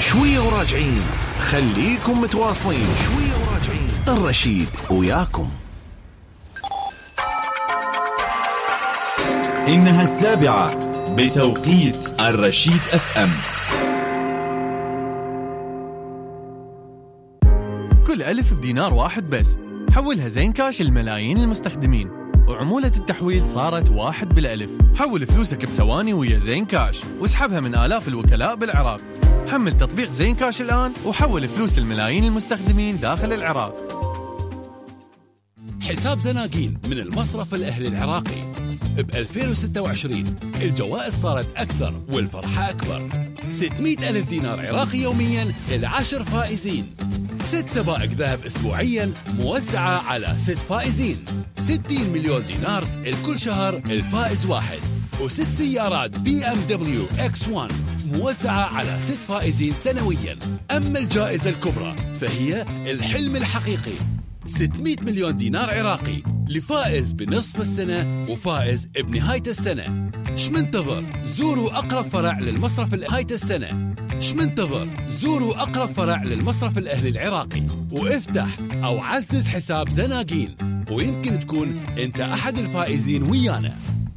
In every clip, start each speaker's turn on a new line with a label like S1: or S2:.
S1: شوية وراجعين، خليكم متواصلين. شوية وراجعين، الرشيد وياكم.
S2: إنها 7 بتوقيت الرشيد FM.
S3: كل ألف بدينار واحد بس، حولها زين كاش لملايين المستخدمين، وعمولة التحويل صارت 1 بالألف. حول فلوسك بثواني ويا زين كاش، واسحبها من آلاف الوكلاء بالعراق. حمل تطبيق زين كاش الآن وحول فلوس الملايين المستخدمين داخل العراق.
S4: حساب زناقين من المصرف الأهلي العراقي. ب 2026 الجوائز صارت أكثر والفرحة أكبر. 600 ألف دينار عراقي يومياً ل10 فائزين. 6 سبائك ذهب أسبوعياً موزعة على 6 فائزين. 60 مليون دينار لكل شهر الفائز واحد. و6 سيارات BMW X1 موزعة على 6 فائزين سنوياً. أما الجائزة الكبرى فهي الحلم الحقيقي، 600 مليون دينار عراقي لفائز بنصف السنة وفائز بنهاية السنة. شمنتظر؟ زوروا أقرب فرع للمصرف نهاية السنة. شمنتظر؟ زوروا أقرب فرع للمصرف الأهلي العراقي وافتح أو عزز حساب زناقين، ويمكن تكون أنت أحد الفائزين ويانا.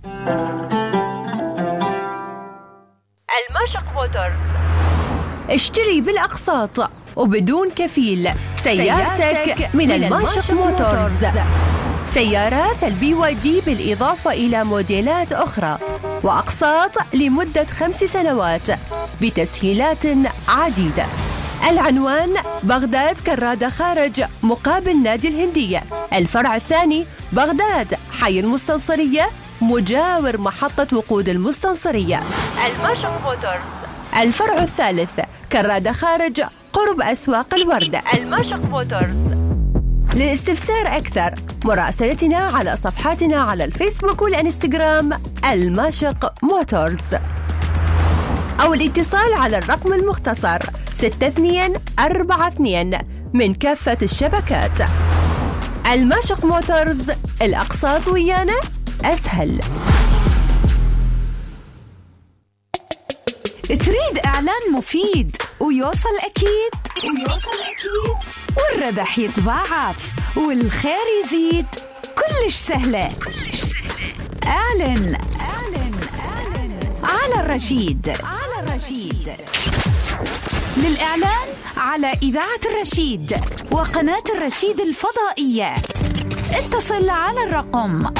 S5: الماشق موتورز.
S6: اشتري بالأقساط وبدون كفيل سيارتك من الماشق موتورز. سيارات الBYD بالإضافة إلى موديلات أخرى، وأقساط لمدة 5 سنوات بتسهيلات عديدة. العنوان: بغداد كرادة خارج مقابل نادي الهندية. الفرع الثاني بغداد حي المستنصرية مجاور محطة وقود المستنصرية.
S5: الماشق موتورز.
S6: الفرع الثالث كرادة خارج قرب أسواق الوردة.
S5: الماشق موتورز.
S6: للاستفسار أكثر مراسلتنا على صفحاتنا على الفيسبوك والإنستغرام الماشق موتورز، أو الاتصال على الرقم المختصر 6242 من كافة الشبكات. الماشق موتورز، الأقساط ويانا أسهل.
S7: تريد إعلان مفيد ويوصل أكيد والربح يتضاعف والخير يزيد؟ كلش سهلة. اعلن على الرشيد. للإعلان على إذاعة الرشيد وقناة الرشيد الفضائية اتصل على الرقم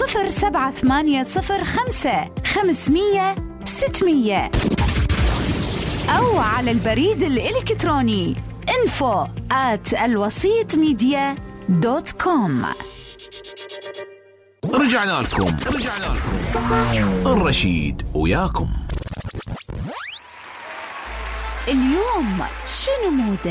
S7: 07805 500 600 أو على البريد الإلكتروني info@alwasitmedia.com.
S1: رجعنا لكم. الرشيد وياكم.
S7: اليوم شنو موده؟